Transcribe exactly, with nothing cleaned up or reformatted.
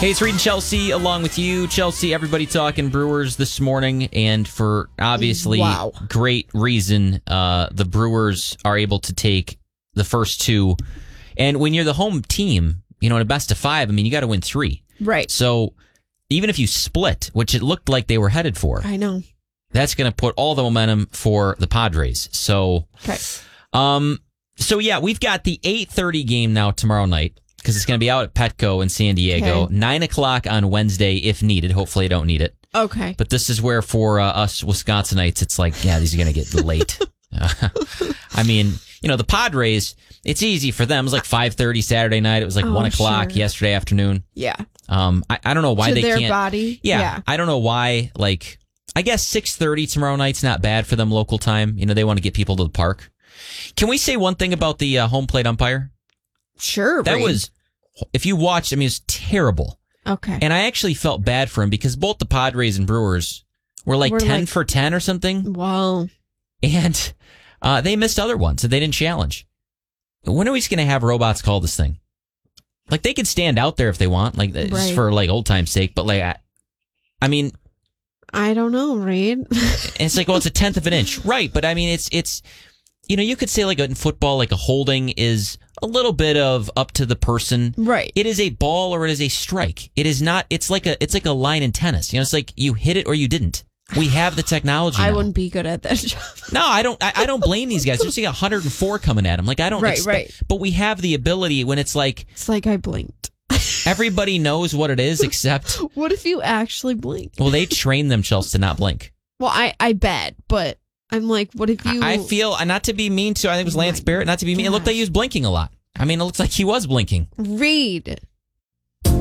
Hey, it's Reed and Chelsea along with you. Chelsea, everybody talking Brewers this morning, and for obviously wow. great reason, uh, the Brewers are able to take the first two. And when you're the home team, you know, in a best of five, I mean, you got to win three. Right. So even if you split, which it looked like they were headed for, I know. that's going to put all the momentum for the Padres. So, okay. um, so yeah, we've got the eight thirty game now tomorrow night, because it's going to be out at Petco in San Diego. Okay. nine o'clock on Wednesday if needed. Hopefully I don't need it. Okay. But this is where for uh, us Wisconsinites, it's like, yeah, these are going to get late. uh, I mean, you know, the Padres, it's easy for them. It was like five thirty Saturday night. It was like oh, one o'clock sure. yesterday afternoon. Yeah. Um, I, I don't know why to they their can't. body. Yeah, yeah. I don't know why, like, I guess six thirty tomorrow night's not bad for them local time. You know, they want to get people to the park. Can we say one thing about the uh, home plate umpire? Sure. That Reed. was, if you watched, I mean, it was terrible. Okay. And I actually felt bad for him because both the Padres and Brewers were like We're ten like- for ten or something. Wow. And uh, they missed other ones that they didn't challenge. When are we just going to have robots call this thing? Like, they could stand out there if they want, like, just Right. for, like, old time's sake. But, like, I, I mean, I don't know, Reed. it's like, well, it's a tenth of an inch. Right, but, I mean, it's, it's, you know, you could say, like, in football, like, a holding is a little bit of up to the person. Right. It is a ball or it is a strike. It is not, it's like a, it's like a line in tennis. You know, it's like you hit it or you didn't. We have the technology I now. wouldn't be good at that job. No, I don't. I, I don't blame these guys. There's like one hundred four coming at them. Like I don't. Right, expect, right. But we have the ability when it's like It's like I blinked. everybody knows what it is, except What if you actually blink? well, they train themselves to not blink. Well, I, I bet, but I'm like, what if you... I feel not to be mean to. I think it was Lance Oh my Barrett. Not to be mean. It looked like gosh. he was blinking a lot. I mean, it looks like he was blinking. Reed.